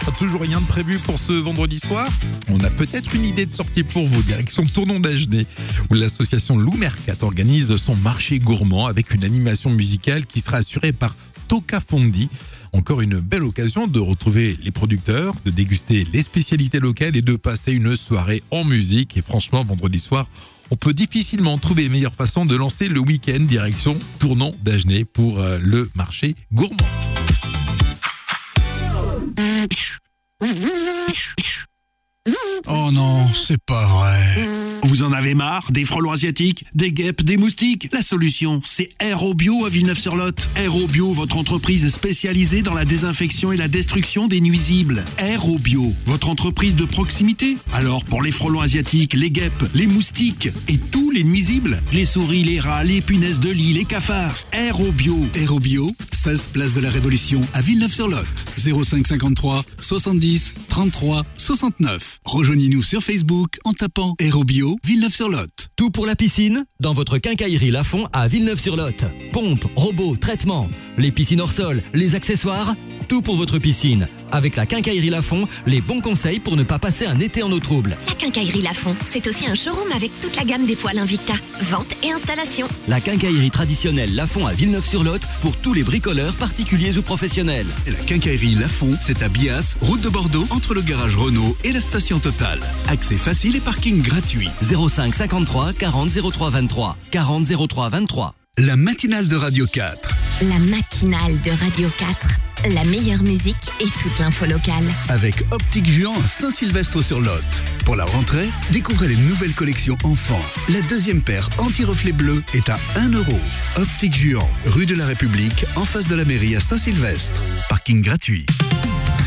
Toujours rien de prévu pour ce vendredi soir. On a peut-être une idée de sortie pour vous. Direction Tournon d'Agenais, où l'association Lou Mercat organise son marché gourmand avec une animation musicale qui sera assurée par Toka Fondi. Encore une belle occasion de retrouver les producteurs, de déguster les spécialités locales et de passer une soirée en musique. Et franchement, vendredi soir, on peut difficilement trouver une meilleure façon de lancer le week-end direction Tournon d'Agenais pour le marché gourmand. Oh non, c'est pas vrai. Vous en avez marre des frelons asiatiques, des guêpes, des moustiques? La solution, c'est Aérobio à Villeneuve-sur-Lot. Aérobio, votre entreprise spécialisée dans la désinfection et la destruction des nuisibles. Aérobio, votre entreprise de proximité. Alors pour les frelons asiatiques, les guêpes, les moustiques et tous les nuisibles, les souris, les rats, les punaises de lit, les cafards. Aérobio. Aérobio, 16 place de la Révolution à Villeneuve-sur-Lot. 05 53 70 33 69. Rejoignez-nous sur Facebook en tapant Aérobio Villeneuve-sur-Lot. Tout pour la piscine, dans votre quincaillerie Lafont à Villeneuve-sur-Lot. Pompe, robots, traitements, les piscines hors sol, les accessoires, tout pour votre piscine. Avec la quincaillerie Lafont, les bons conseils pour ne pas passer un été en eau trouble. La quincaillerie Lafont, c'est aussi un showroom avec toute la gamme des poêles Invicta. Vente et installation. La quincaillerie traditionnelle Lafont à Villeneuve-sur-Lot pour tous les bricoleurs, particuliers ou professionnels. Et la quincaillerie Lafont, c'est à Bias, route de Bordeaux, entre le garage Renault et la station Total. Accès facile et parking gratuit. 05 53 40 03 23. 40 03 23. La matinale de Radio 4. La matinale de Radio 4. La meilleure musique et toute l'info locale. Avec Optique Juan à Saint-Sylvestre-sur-Lot. Pour la rentrée, découvrez les nouvelles collections enfants. La deuxième paire anti-reflet bleu est à 1 €. Optique Juan, rue de la République, en face de la mairie à Saint-Sylvestre. Parking gratuit.